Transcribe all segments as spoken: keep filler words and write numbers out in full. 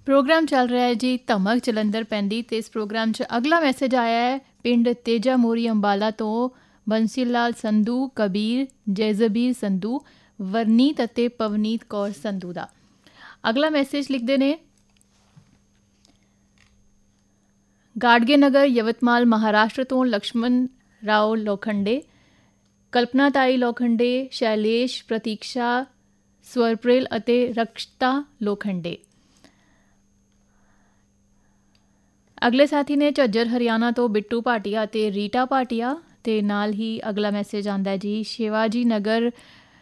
Programme चल रहा है जी धमक जलंधर पैंदी ते इस प्रोग्राम च अगला मैसेज आया है पिंड तेजा मोरी अंबाला तो बंसी लाल संधू कबीर जैजबीर संधू वरनीत अते पवनीत कौर संधू दा। अगला मैसेज लिखते ने गाडगे नगर यवतमाल महाराष्ट्र तो लक्ष्मण राव लोखंडे कल्पनाताई लोखंडे शैलेश प्रतीक्षा स्वरप्रेल अते रक्षता लोखंडे। अगले साथी ने झज्जर हरियाणा तो बिट्टू भाटिया ते रीटा भाटिया ते नाल ही अगला मैसेज आंदा जी शिवाजी नगर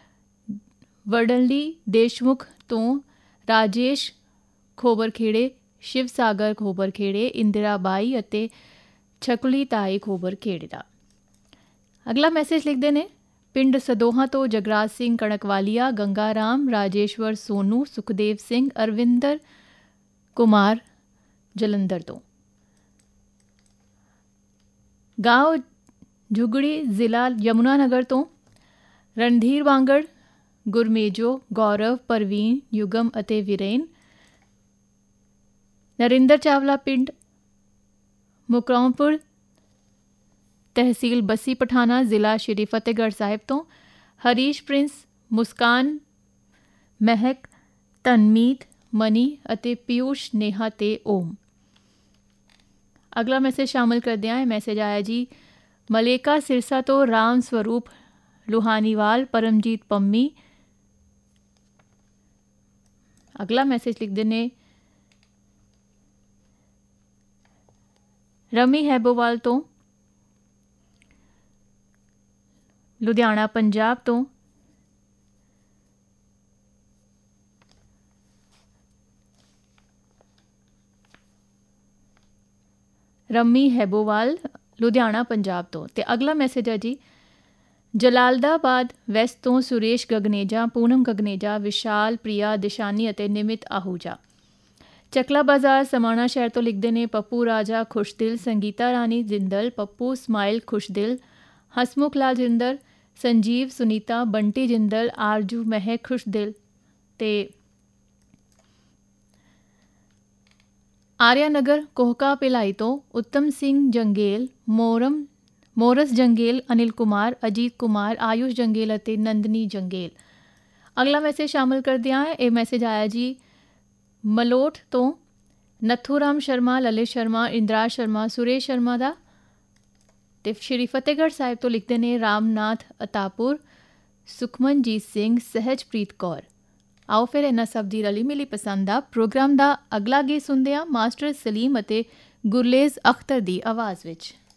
वडली देशमुख तो राजेश खोबरखेड़े शिव सागर खोबरखेड़े इंदिरा बाई अते छकुली ताई खोबरखेड़े दा। अगला मैसेज लिखते ने पिंड सदोहा तो जगराज सिंह कणकवालिया गंगा राम राजेश्वर सोनू सुखदेव सिंह अरविंदर कुमार जलंधर तो। गांव झुगड़ी जिला यमुनानगर तो रणधीर वांगड़ गुरमेजो गौरव परवीन युगम अते वीरेन। नरिंदर चावला पिंड मुकरौमपुर तहसील बसी पठाना जिला श्री फतेहगढ़ साहिब तो हरीश प्रिंस मुस्कान महक तनमीत मनी अते पीयूष नेहा ते ओम। अगला मैसेज शामिल कर दिया है। मैसेज आया जी मलेका सिरसा तो राम स्वरूप लुहानीवाल परमजीत पम्मी। अगला मैसेज लिख देने रमी हैबोवाल तो लुधियाना पंजाब तो रमी हैबोवाल लुधियाना पंजाब तो ते अगला मैसेज है जी जलालदाबाद वैस्ट तो सुरेश गगनेजा पूनम गगनेजा विशाल प्रिया दिशानी अते निमित आहूजा। चकला बाजार समाना शहर तो लिखते ने पप्पू राजा खुशदिल संगीता रानी जिंदल पप्पू स्माइल खुशदिल हसमुख लाल जिंदल संजीव सुनीता बंटी जिंदल आरजू महक खुशदिल ते आर्यानगर कोहका पिलाई तो उत्तम सिंह जंगेल मोरम मोरस जंगेल अनिल कुमार अजीत कुमार आयुष जंगेल अते नंदनी जंगेल। अगला मैसेज शामिल कर दिया है। ये मैसेज आया जी मलोट तो नथुराम शर्मा ललित शर्मा इंद्राज शर्मा सुरेश शर्मा दा ते श्री फतेहगढ़ साहिब तो लिखते ने रामनाथ अतापुर सुखमनजीत सिंह सहजप्रीत कौर। आओ फिर इन्हां सब दी रली मिली पसंद आ प्रोग्राम दा अगला गीत सुनदे आ मास्टर सलीम अते गुरलेज अख्तर दी आवाज़ विच।